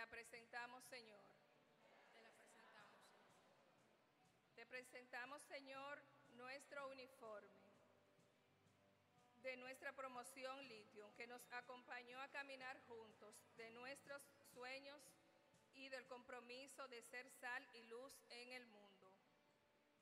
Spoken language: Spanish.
la presentamos, Señor. Te la presentamos, Señor. Te presentamos, Señor, nuestro uniforme de nuestra promoción Lithium, que nos acompañó a caminar juntos de nuestros sueños y del compromiso de ser sal y luz en el mundo.